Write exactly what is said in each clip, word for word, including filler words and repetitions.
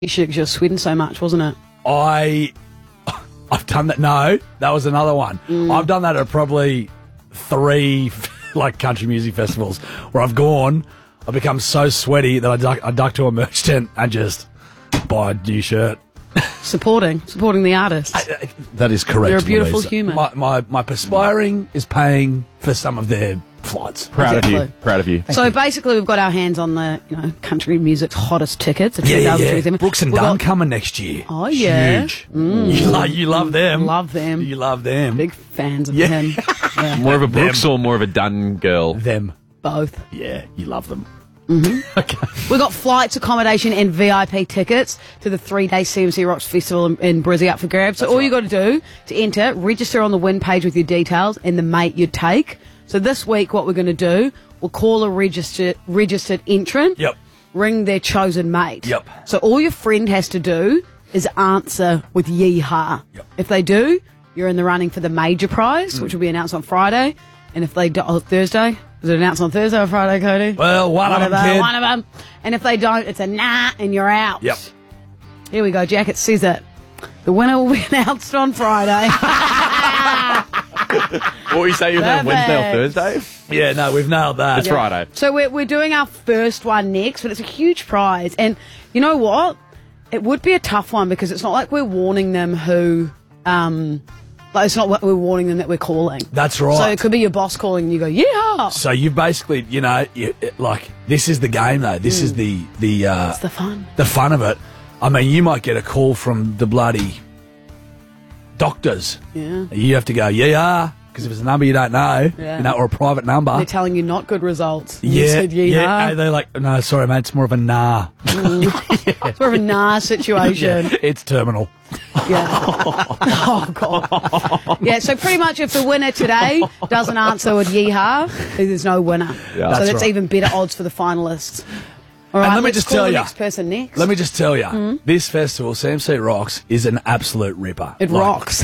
Because you're sweating so much, wasn't it? I, I've done that. No, that was another one. Mm. I've done that at probably three like country music festivals where I've gone, I've become so sweaty that I duck, I duck to a merch tent and just buy a new shirt. Supporting, supporting the artist. I, I, that is correct. You're a beautiful Louise. human. My, my, my perspiring is paying for some of their flights. Proud Exactly. of you. Proud of you. So basically, we've got our hands on the you know country music's hottest tickets. Yeah, yeah, yeah. We've Brooks and got- Dunn coming next year. Oh, yeah. Huge. You, lo- you love them. Love them. You love them. Big fans of Yeah. him. Yeah. More of a Brooks or more of a Dunn girl? Them. Both. Yeah, you love them. Mm-hmm. Okay. We've got flights, accommodation, and V I P tickets to the three-day C M C Rocks Festival in, in Brizzy up for grabs. So That's all right. you got to do to enter, register on the win page with your details and the mate you'd take. So this week, what we're going to do, we'll call a registered registered entrant. Yep. Ring their chosen mate. Yep. So all your friend has to do is answer with yee-haw. Yep. If they do, you're in the running for the major prize, Mm. which will be announced on Friday. And if they do, oh, Thursday. Is it announced on Thursday or Friday, Cody? Well, one of them, Whatever, kid. One of them. And if they don't, it's a nah, and you're out. Yep. Here we go. Jacket says it. The winner will be announced on Friday. What were you saying? You were on Wednesday or Perfect. Thursday? Yeah, no, we've nailed that. It's Friday. So we're, we're doing our first one next, but it's a huge prize. And you know what? It would be a tough one because it's not like we're warning them who... Um, like it's not what we're warning them that we're calling. That's right. So it could be your boss calling and you go, yeah. So you basically, you know, you, it- like this is the game though. This is the the uh, It's the fun. the fun of it. I mean, you might get a call from the bloody doctors. Yeah. You have to go, yeah, yeah, because if it's a number you don't know, Yeah. you know, or a private number. They're telling you not good results. yeah, You said yeah. yeah. and they're like, no, sorry, mate, it's more of a nah. It's more of a nah situation. Yeah, it's terminal. Yeah. Oh, God. Yeah, so pretty much if the winner today doesn't answer with yeehaw, there's no winner. Yeah. So That's that's right. even better odds for the finalists. All right, And let me let's just call tell the ya. next person next. Let me just tell you, this festival, C M C Rocks, is an absolute ripper. It Like, rocks.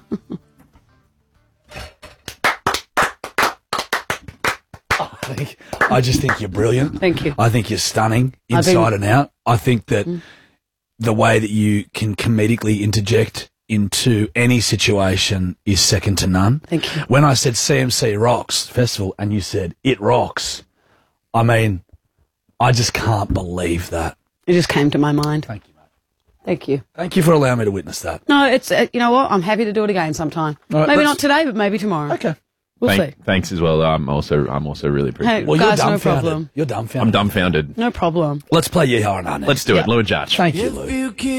I, think, I just think you're brilliant. Thank you. I think you're stunning I inside think- and out. I think that the way that you can comedically interject into any situation is second to none. Thank you. When I said C M C Rocks Festival and you said it rocks, I mean, I just can't believe that. It just came to my mind. Thank you, mate. Thank you. Thank you for allowing me to witness that. No, it's, uh, you know what? I'm happy to do it again sometime. All right, maybe let's- not today, but maybe tomorrow. Okay. We'll Thank- see. Thanks as well. I'm also I'm also really appreciative. Hey, Well, guys, you're no dumbfounded. problem. You're dumbfounded. I'm dumbfounded. No problem. Let's play Yeehaw and I next. Let's do Yeah. it. Lou and Judge. Thank you, Lou.